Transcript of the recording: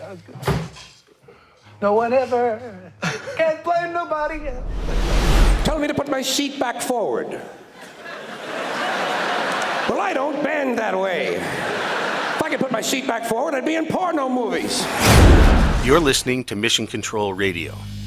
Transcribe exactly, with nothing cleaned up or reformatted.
No one ever. Can't blame nobody else. Tell me to put my seat back forward. Well, I don't bend that way. If I could put my seat back forward, I'd be in porno movies. You're listening to Mission Control Radio.